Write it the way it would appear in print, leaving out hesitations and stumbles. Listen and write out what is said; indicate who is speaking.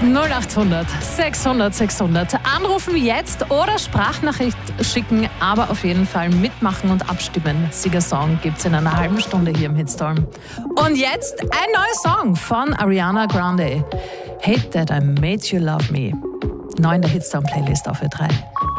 Speaker 1: 0800 600 600. Anrufen jetzt oder Sprachnachricht schicken, aber auf jeden Fall mitmachen und abstimmen. Sieger-Song gibt's in einer halben Stunde hier im Hitstorm. Und jetzt ein neuer Song von Ariana Grande. Hate That I Made You Love Me. Neu in der Hitstorm-Playlist auf Ö3.